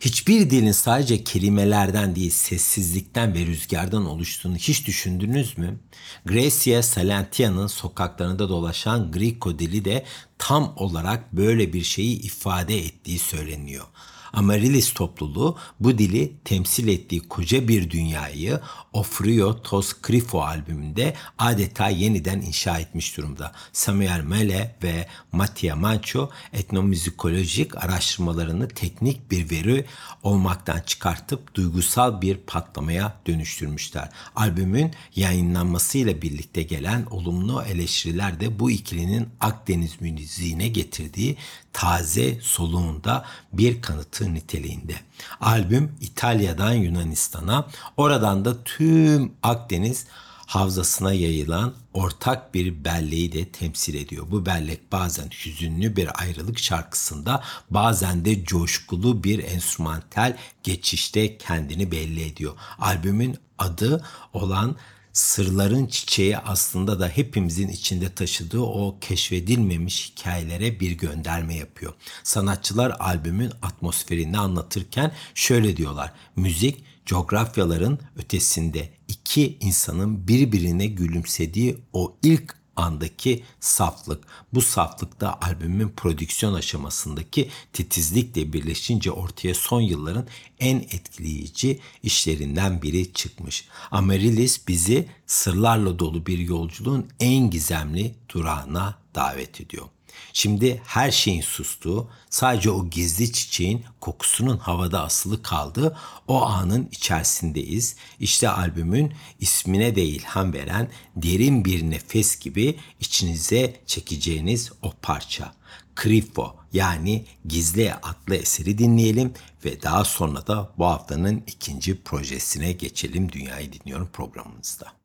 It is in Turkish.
Hiçbir dilin sadece kelimelerden değil, sessizlikten ve rüzgardan oluştuğunu hiç düşündünüz mü? Grecia Salentia'nın sokaklarında dolaşan Griko dili de tam olarak böyle bir şeyi ifade ettiği söyleniyor. Amaryllis topluluğu bu dili temsil ettiği koca bir dünyayı Ofrio Tos Grifo albümünde adeta yeniden inşa etmiş durumda. Samuel Mele ve Mattia Mancio etnomüzikolojik araştırmalarını teknik bir veri olmaktan çıkartıp duygusal bir patlamaya dönüştürmüşler. Albümün yayınlanmasıyla birlikte gelen olumlu eleştiriler de bu ikilinin Akdeniz müziğine getirdiği taze soluğunda bir kanıtı niteliğinde. Albüm İtalya'dan Yunanistan'a, oradan da tüm Akdeniz havzasına yayılan ortak bir belleği de temsil ediyor. Bu bellek bazen hüzünlü bir ayrılık şarkısında, bazen de coşkulu bir enstrümantal geçişte kendini belli ediyor. Albümün adı olan Sırların Çiçeği aslında da hepimizin içinde taşıdığı o keşfedilmemiş hikayelere bir gönderme yapıyor. Sanatçılar albümün atmosferini anlatırken şöyle diyorlar: müzik coğrafyaların ötesinde iki insanın birbirine gülümsediği o ilk andaki saflık. Bu saflıkta albümün prodüksiyon aşamasındaki titizlikle birleşince ortaya son yılların en etkileyici işlerinden biri çıkmış. Amaryllis bizi sırlarla dolu bir yolculuğun en gizemli durağına davet ediyor. Şimdi her şeyin sustuğu, sadece o gizli çiçeğin kokusunun havada asılı kaldığı o anın içerisindeyiz. İşte albümün ismine de ilham veren derin bir nefes gibi içinize çekeceğiniz o parça. Grifo, yani Gizli adlı eseri dinleyelim ve daha sonra da bu haftanın ikinci projesine geçelim. Dünyayı Dinliyorum programımızda.